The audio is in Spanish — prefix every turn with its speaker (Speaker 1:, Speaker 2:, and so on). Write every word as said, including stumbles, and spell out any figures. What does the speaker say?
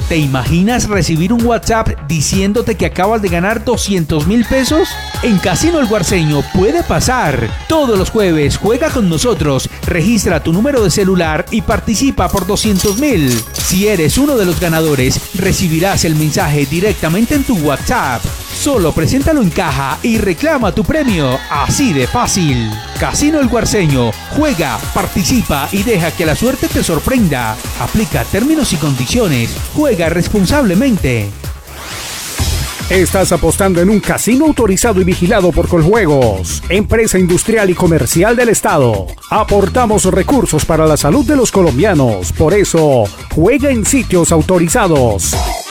Speaker 1: ¿Te imaginas recibir un WhatsApp diciéndote que acabas de ganar doscientos mil pesos? En Casino El Guarceño puede pasar. Todos los jueves juega con nosotros, registra tu número de celular y participa por doscientos mil. Si eres uno de los ganadores, recibirás el mensaje directamente en tu WhatsApp. Solo preséntalo en caja y reclama tu premio. Así de fácil. Casino El Guarceño. Juega, participa y deja que la suerte te sorprenda. Aplica términos y condiciones. Juega responsablemente.
Speaker 2: Estás apostando en un casino autorizado y vigilado por Coljuegos, empresa industrial y comercial del Estado. Aportamos recursos para la salud de los colombianos. Por eso, juega en sitios autorizados.